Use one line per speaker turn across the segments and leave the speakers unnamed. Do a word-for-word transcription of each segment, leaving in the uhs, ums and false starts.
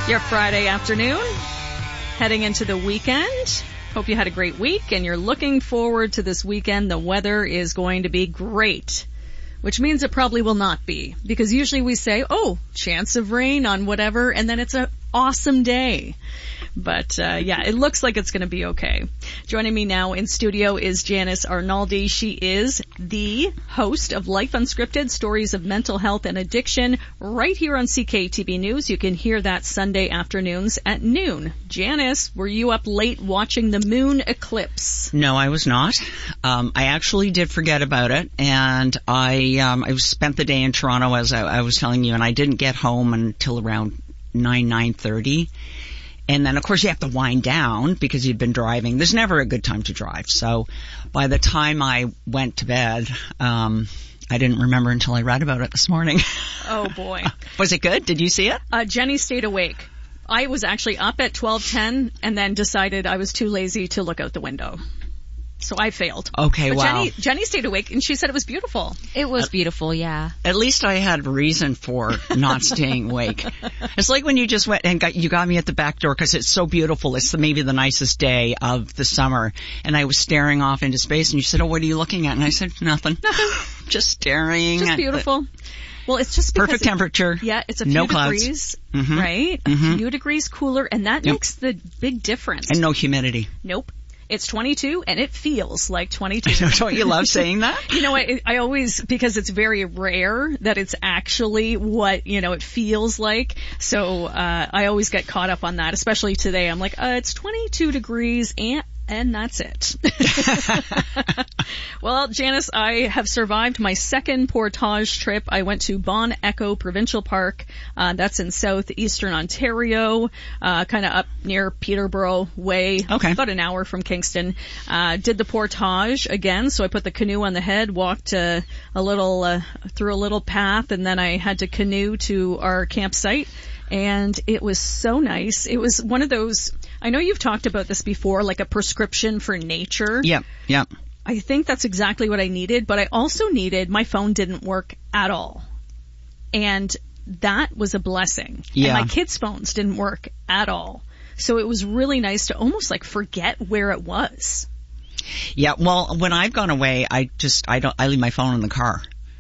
Your Friday afternoon, heading into the weekend. Hope you had a great week and you're looking forward to this weekend. The weather is going to be great, which means it probably will not be, because usually we say, oh, chance of rain on whatever, and then it's an awesome day. But, uh, yeah, it looks like it's going to be okay. Joining me now in studio is Janice Arnaldi. She is the host of Life Unscripted, Stories of Mental Health and Addiction, right here on C K T V News. You can hear that Sunday afternoons at noon. Janice, were you up late watching the moon eclipse?
No, I was not. Um, I actually did forget about it, and I um, I spent the day in Toronto, as I, I was telling you, and I didn't get home until around nine, nine thirty. And then, of course, you have to wind down because you've been driving. There's never a good time to drive. So by the time I went to bed, um, I didn't remember until I read about it this morning.
Oh, boy.
Was it good? Did you see it?
Uh, Jenny stayed awake. I was actually up at twelve ten and then decided I was too lazy to look out the window. So I failed.
Okay,
but
wow.
Jenny, Jenny stayed awake and she said it was beautiful.
It was beautiful, yeah.
At least I had reason for not staying awake. It's like when you just went and got, you got me at the back door because it's so beautiful. It's the, maybe the nicest day of the summer. And I was staring off into space and you said, oh, what are you looking at? And I said, nothing.
Nothing.
Just staring.
Just
at
beautiful.
The,
well, it's just because
perfect
it,
temperature.
Yeah, it's a few
no
degrees,
clouds. Mm-hmm.
right?
Mm-hmm.
A few degrees cooler, and that
yep.
makes the big difference.
And no humidity.
Nope. It's twenty-two, and it feels like twenty-two.
Don't you love saying that?
You know, I, I always, because it's very rare that it's actually what, you know, it feels like. So, uh, I always get caught up on that, especially today. I'm like, uh, it's twenty-two degrees and, and that's it. Well, Janice, I have survived my second portage trip. I went to Bon Echo Provincial Park. Uh, that's in southeastern Ontario, uh, kind of up near Peterborough Way.
Okay.
About an hour from Kingston. Uh, did the portage again. So I put the canoe on the head, walked, uh, a little, uh, through a little path, and then I had to canoe to our campsite. And it was so nice. It was one of those, I know you've talked about this before, like a prescription for nature.
Yep, yep.
I think that's exactly what I needed, but I also needed, my phone didn't work at all. And that was a blessing.
Yeah.
And my kids' phones didn't work at all. So it was really nice to almost like forget where it was.
Yeah, well, when I've gone away, I just, I don't, I leave my phone in the car.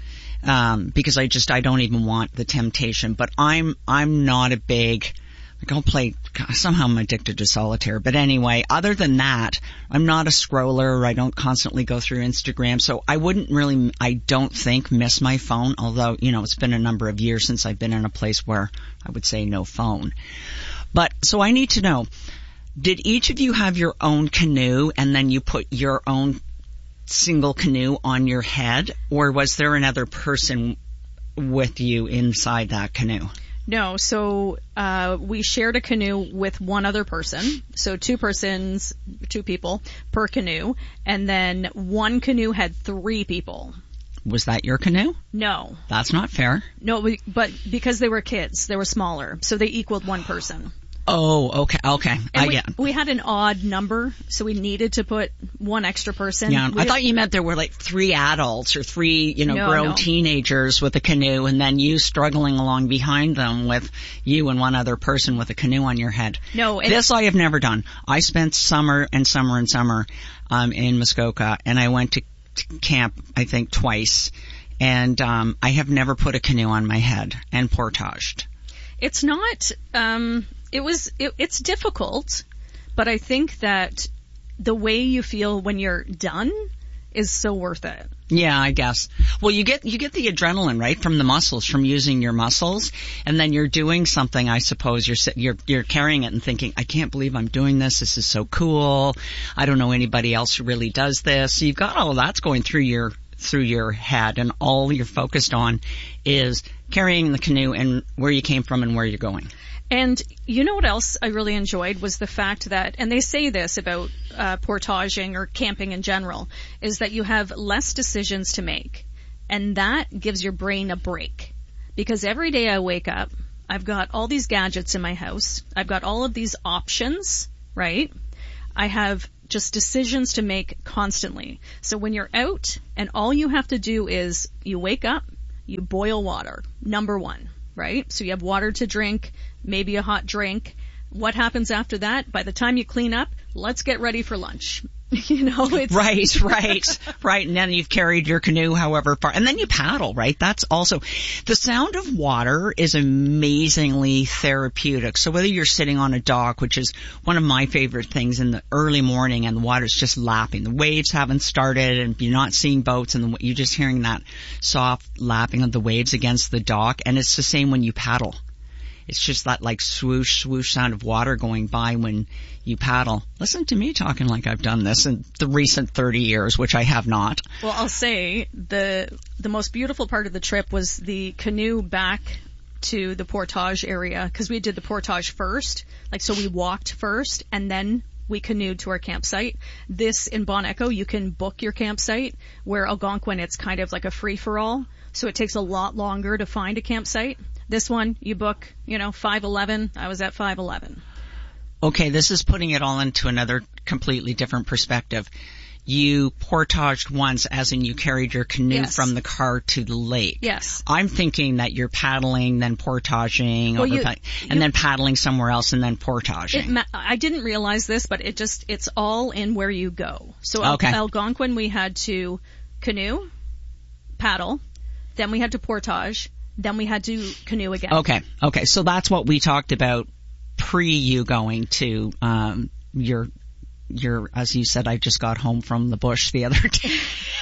Um, because I just, I don't even want the temptation, but I'm, I'm not a big, like I'll play, somehow I'm addicted to solitaire, but anyway, other than that, I'm not a scroller, I don't constantly go through Instagram, so I wouldn't really, I don't think, miss my phone, although, you know, it's been a number of years since I've been in a place where I would say no phone. But, so I need to know, did each of you have your own canoe and then you put your own single canoe on your head, or was there another person with you inside that canoe?
No, so uh we shared a canoe with one other person. So two persons, two people per canoe, and then one canoe had three people.
Was that your canoe?
No.
That's not fair.
No, we, but because they were kids, they were smaller, so they equaled one person.
Oh, okay, okay.
And
I
we,
get it.
we had an odd number, so we needed to put one extra person.
Yeah,
we
I thought you meant there were like three adults or three, you know,
No,
grown
no.
teenagers with a canoe, and then you struggling along behind them with you and one other person with a canoe on your head.
No, and
This I have never done. I spent summer and summer and summer um, in Muskoka, and I went to, to camp, I think, twice, and um, I have never put a canoe on my head and portaged.
it's not, um, it was, it, it's difficult, but I think that the way you feel when you're done is so worth it.
Yeah, I guess. Well, you get you get the adrenaline, right, from the muscles, from using your muscles, and then you're doing something. I suppose you're you're you're carrying it and thinking, I can't believe I'm doing this. This is so cool. I don't know anybody else who really does this. So you've got all of that's going through your through your head, and all you're focused on is carrying the canoe and where you came from and where you're going.
And you know what else I really enjoyed was the fact that, and they say this about uh, portaging or camping in general, is that you have less decisions to make. And that gives your brain a break. Because every day I wake up, I've got all these gadgets in my house. I've got all of these options, right? I have just decisions to make constantly. So when you're out and all you have to do is you wake up, you boil water, number one. Right? So you have water to drink, maybe a hot drink. What happens after that? By the time you clean up, let's get ready for lunch. You know, it's
right, right, right. And then you've carried your canoe however far, and then you paddle, right? That's also, the sound of water is amazingly therapeutic. So whether you're sitting on a dock, which is one of my favorite things in the early morning, and the water's just lapping, the waves haven't started, and you're not seeing boats, and you're just hearing that soft lapping of the waves against the dock, and it's the same when you paddle. It's just that like swoosh, swoosh sound of water going by when you paddle. Listen to me talking like I've done this in the recent thirty years, which I have not.
Well, I'll say the the most beautiful part of the trip was the canoe back to the portage area, because we did the portage first. Like, so we walked first and then we canoed to our campsite. This in Bon Echo, you can book your campsite, where Algonquin, it's kind of like a free-for-all. So it takes a lot longer to find a campsite. This one, you book, you know, five eleven. I was at five eleven.
Okay, this is putting it all into another completely different perspective. You portaged once, as in you carried your canoe
Yes.
from the car to the lake.
Yes.
I'm thinking that you're paddling, then portaging,
Well,
over
you-
pa-
you-
and then paddling somewhere else, and then
It
portaging.
ma- I didn't realize this, but it just, it's all in where you go. So Al-
Okay.
Algonquin, we had to canoe, paddle, then we had to portage, then we had to canoe again.
Okay, okay, so that's what we talked about pre you going to um, your your. As you said, I just got home from the bush the other day.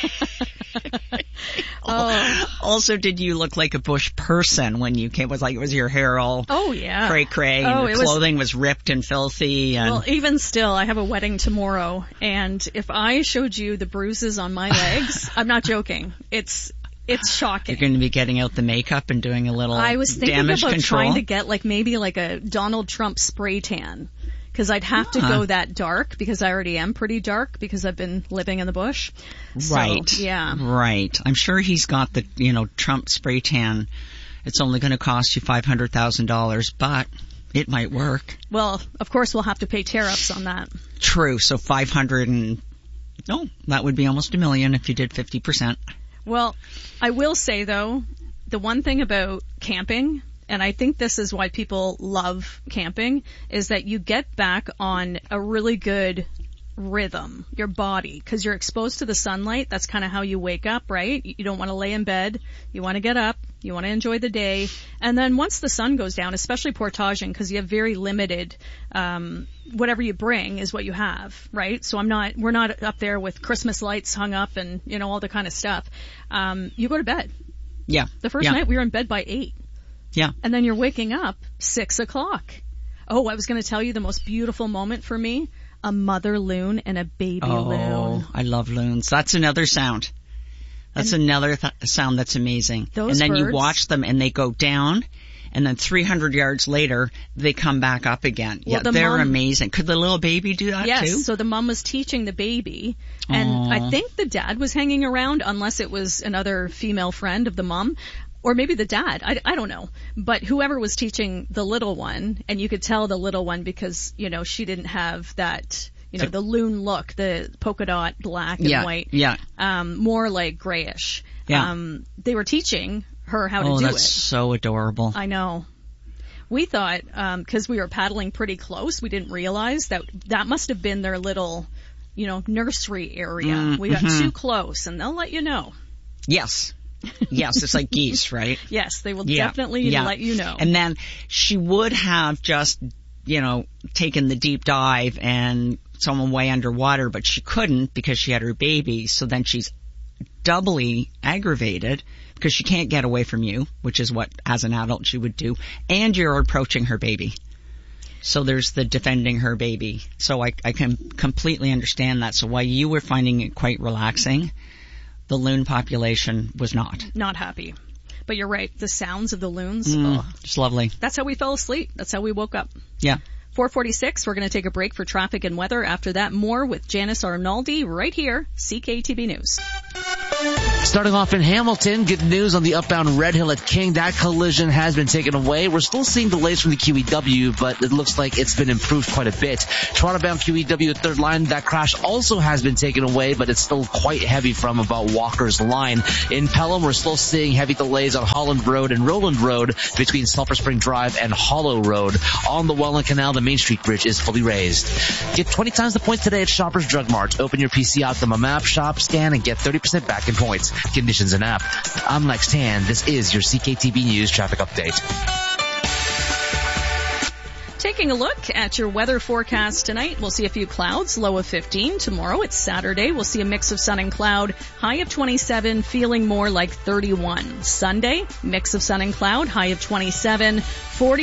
Oh.
Also, did you look like a bush person when you came? Was like was your hair all
Oh, yeah.
cray cray,
Oh,
and
it
your
was-
clothing was, ripped and filthy, and
Well, even still, I have a wedding tomorrow, and if I showed you the bruises on my legs, I'm not joking. It's it's shocking.
you're going to be getting out the makeup and doing a little
I was thinking
damage
about
control.
trying to get like maybe like a Donald Trump spray tan, because I'd have to
Huh.
go that dark, because I already am pretty dark because I've been living in the bush. So,
Right.
yeah.
Right. I'm sure he's got the, you know, Trump spray tan. It's only going to cost you five hundred thousand dollars, but it might work.
Well, of course we'll have to pay tariffs on that.
True. So five hundred and, no, that would be almost a million if you did fifty percent.
Well, I will say though, the one thing about camping, and I think this is why people love camping, is that you get back on a really good rhythm, your body, because you're exposed to the sunlight. That's kind of how you wake up, right? You don't want to lay in bed. You want to get up. You want to enjoy the day. And then once the sun goes down, especially portaging, because you have very limited, um, whatever you bring is what you have, right? So I'm not, we're not up there with Christmas lights hung up and, you know, all the kind of stuff. Um, you go to bed.
Yeah.
The first
yeah.
night we were in bed by eight.
Yeah.
And then you're waking up six o'clock. Oh, I was going to tell you the most beautiful moment for me. A mother loon and a baby
Oh,
loon.
I love loons. That's another sound. That's
And
another th- sound that's amazing.
Those
and then you
birds-
watch them and they go down, and then three hundred yards later, they come back up again.
Well,
yeah,
the
they're
mom-
amazing. Could the little baby do that
Yes,
too?
so the mom was teaching the baby, and
Aw.
I think the dad was hanging around, unless it was another female friend of the mom, or maybe the dad. I, I don't know. But whoever was teaching the little one, and you could tell the little one because, you know, she didn't have that, you know, the loon look, the polka dot black and
yeah,
white,
yeah.
um, more like grayish.
Yeah.
Um, they were teaching her how to
Oh,
do
that's
it.
so adorable.
I know. We thought, um, cause we were paddling pretty close, we didn't realize that that must have been their little, you know, nursery area.
Mm,
we got
mhm.
too close, and they'll let you know.
Yes. Yes, it's like geese, right?
Yes, they will
Yeah,
definitely
yeah.
let you know.
And then she would have just, you know, taken the deep dive and someone way underwater, but she couldn't because she had her baby. So then she's doubly aggravated because she can't get away from you, which is what as an adult she would do, and you're approaching her baby. So there's the defending her baby. So I, I can completely understand that. So while you were finding it quite relaxing, the loon population was not.
Not happy. But you're right, the sounds of the loons,
Mm,
oh,
it's lovely.
that's how we fell asleep. That's how we woke up.
Yeah.
four forty-six, we're going to take a break for traffic and weather. After that, more with Janice Arnaldi right here, C K T B News.
Starting off in Hamilton, good news on the upbound Red Hill at King. That collision has been taken away. We're still seeing delays from the Q E W, but it looks like it's been improved quite a bit. Toronto-bound Q E W third line, that crash also has been taken away, but it's still quite heavy from about Walker's line. In Pelham, we're still seeing heavy delays on Holland Road and Roland Road between Sulphur Spring Drive and Hollow Road. On the Welland Canal, the Main Street Bridge is fully raised. Get twenty times the points today at Shoppers Drug Mart. Open your P C Optimum app, shop, scan, and get thirty percent back in points. Conditions and app. I'm Lex Tan. This is your C K T B News traffic update.
Taking a look at your weather forecast tonight, we'll see a few clouds, low of fifteen. Tomorrow, it's Saturday, we'll see a mix of sun and cloud, high of twenty-seven, feeling more like thirty-one. Sunday, mix of sun and cloud, high of twenty-seven, forty